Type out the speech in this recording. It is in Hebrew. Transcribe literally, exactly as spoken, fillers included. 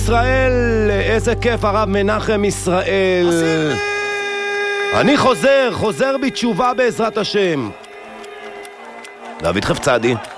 ישראל, איזה כיף הרב מנחם ישראל. אני חוזר, חוזר בתשובה בעזרת השם. דוד חפצדי.